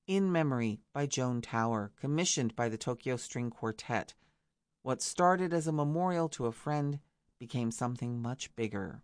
In Memory by Joan Tower, commissioned by the Tokyo String Quartet. What started as a memorial to a friend became something much bigger.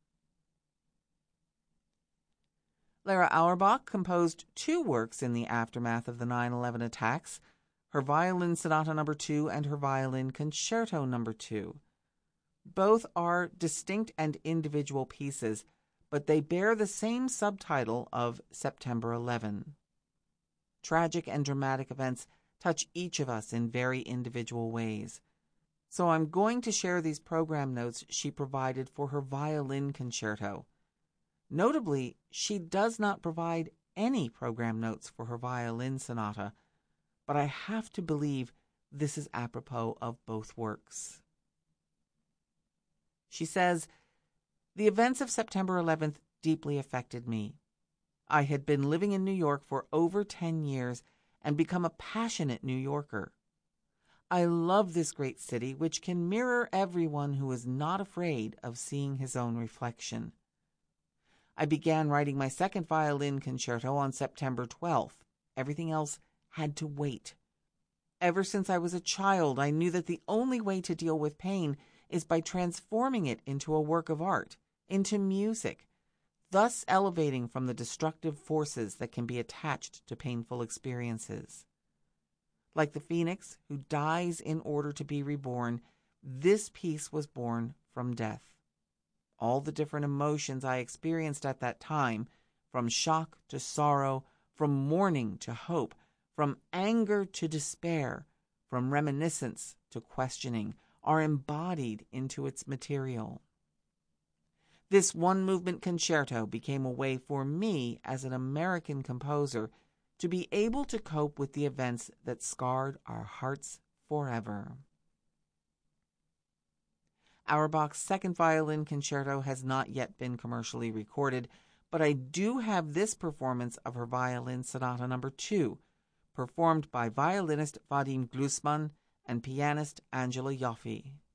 Lara Auerbach composed 2 works in the aftermath of the 9/11 attacks, her Violin Sonata No. 2 and her Violin Concerto No. 2. Both are distinct and individual pieces, but they bear the same subtitle of September 11. Tragic and dramatic events touch each of us in very individual ways. So I'm going to share these program notes she provided for her violin concerto. Notably, she does not provide any program notes for her violin sonata, but I have to believe this is apropos of both works. She says, "The events of September 11th deeply affected me. I had been living in New York for over 10 years and become a passionate New Yorker. I love this great city, which can mirror everyone who is not afraid of seeing his own reflection. I began writing my second violin concerto on September 12th. Everything else had to wait. Ever since I was a child, I knew that the only way to deal with pain is by transforming it into a work of art, into music, thus elevating from the destructive forces that can be attached to painful experiences. Like the phoenix who dies in order to be reborn, this piece was born from death. All the different emotions I experienced at that time, from shock to sorrow, from mourning to hope, from anger to despair, from reminiscence to questioning, are embodied into its material. This one-movement concerto became a way for me, as an American composer, to be able to cope with the events that scarred our hearts forever." Auerbach's second violin concerto has not yet been commercially recorded, but I do have this performance of her Violin Sonata No. 2, performed by violinist Vadim Glusman and pianist Angela Yoffe.